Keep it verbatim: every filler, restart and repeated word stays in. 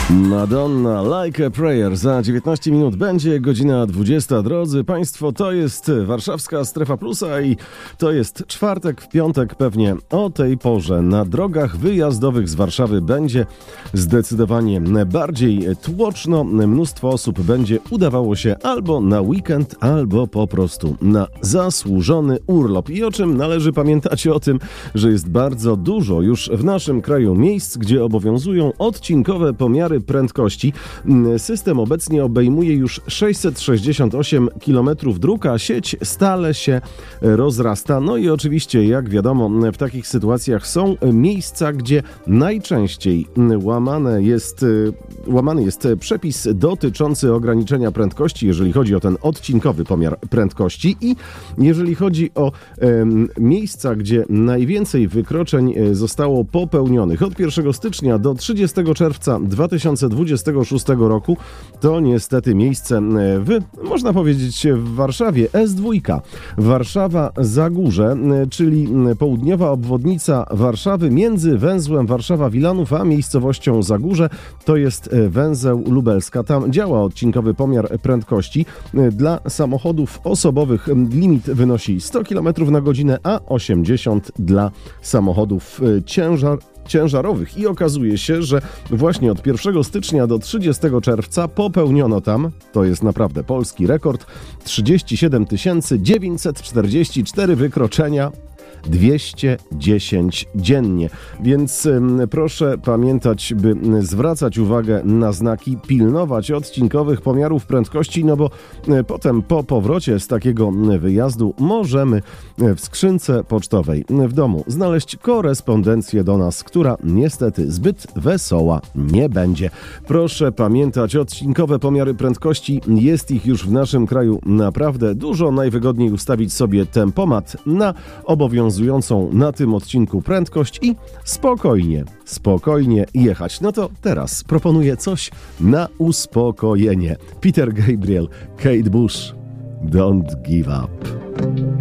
Madonna, Like a Prayer. Za dziewiętnaście minut będzie godzina dwudziesta. Drodzy Państwo, to jest warszawska Strefa Plusa i to jest czwartek, w piątek pewnie o tej porze na drogach wyjazdowych z Warszawy będzie zdecydowanie bardziej tłoczno. Mnóstwo osób będzie udawało się albo na weekend, albo po prostu na zasłużony urlop. I o czym należy pamiętać? O tym, że jest bardzo dużo już w naszym kraju miejsc, gdzie obowiązują odcinkowe pomiary prędkości. System obecnie obejmuje już sześćset sześćdziesiąt osiem kilometrów dróg, a sieć stale się rozrasta. No i oczywiście, jak wiadomo, w takich sytuacjach są miejsca, gdzie najczęściej łamane jest, łamany jest przepis dotyczący ograniczenia prędkości, jeżeli chodzi o ten odcinkowy pomiar prędkości, i jeżeli chodzi o e, miejsca, gdzie najwięcej wykroczeń zostało popełnionych od pierwszego stycznia do trzydziestego czerwca dwa tysiące dwudziestego szóstego roku, to niestety miejsce w, można powiedzieć, w Warszawie S dwa. Warszawa-Zagórze, czyli południowa obwodnica Warszawy między węzłem Warszawa-Wilanów a miejscowością Zagórze. To jest węzeł Lubelska. Tam działa odcinkowy pomiar prędkości. Dla samochodów osobowych limit wynosi sto kilometrów na godzinę, a osiemdziesiąt dla samochodów ciężar ciężarowych. I okazuje się, że właśnie od pierwszego stycznia do trzydziestego czerwca popełniono tam, to jest naprawdę polski rekord, trzydzieści siedem tysięcy dziewięćset czterdzieści cztery wykroczenia, dwieście dziesięć dziennie. Więc ym, proszę pamiętać, by zwracać uwagę na znaki, pilnować odcinkowych pomiarów prędkości, no bo y, potem po powrocie z takiego wyjazdu możemy w skrzynce pocztowej w domu znaleźć korespondencję do nas, która niestety zbyt wesoła nie będzie. Proszę pamiętać, odcinkowe pomiary prędkości, jest ich już w naszym kraju naprawdę dużo. Najwygodniej ustawić sobie tempomat na obowiązującą na tym odcinku prędkość i spokojnie, spokojnie jechać. No to teraz proponuję coś na uspokojenie. Peter Gabriel, Kate Bush, Don't Give Up.